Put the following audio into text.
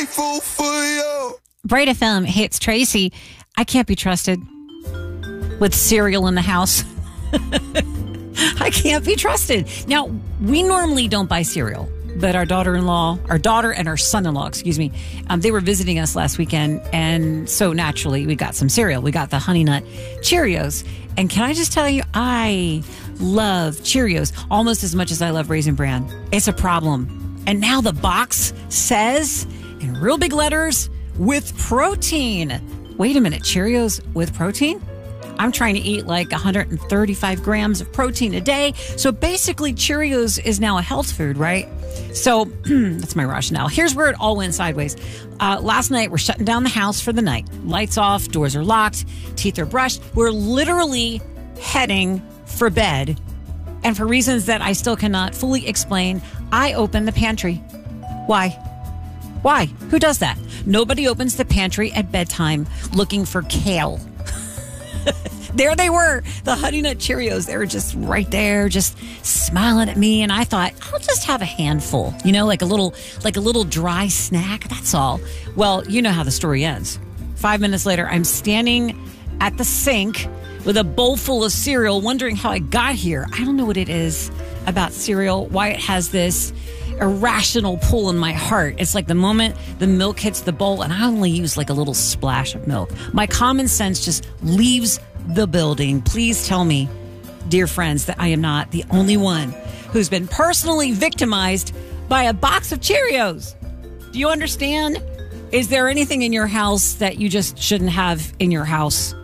grateful for you. Bright FM hits Tracy. I can't be trusted with cereal in the house. I can't be trusted. Now, we normally don't buy cereal, but our daughter and our son-in-law, they were visiting us last weekend. And so naturally, we got some cereal. We got the Honey Nut Cheerios. And can I just tell you, I love Cheerios almost as much as I love Raisin Bran. It's a problem. And now the box says in real big letters, with protein. Wait a minute, Cheerios with protein? I'm trying to eat like 135 grams of protein a day. So basically, Cheerios is now a health food, right? So that's my rationale. Here's where it all went sideways. Last night, we're shutting down the house for the night. Lights off, doors are locked, teeth are brushed. We're literally heading for bed. And for reasons that I still cannot fully explain, I opened the pantry. Why? Why? Who does that? Nobody opens the pantry at bedtime looking for kale. There they were, the Honey Nut Cheerios. They were just right there, just smiling at me. And I thought, I'll just have a handful, like a little dry snack. That's all. Well, you know how the story ends. 5 minutes later, I'm standing at the sink with a bowl full of cereal, wondering how I got here. I don't know what it is about cereal, why it has this irrational pull in my heart. It's like the moment the milk hits the bowl, and I only use like a little splash of milk. My common sense just leaves the building. Please tell me, dear friends, that I am not the only one who's been personally victimized by a box of Cheerios. Do you understand? Is there anything in your house that you just shouldn't have in your house?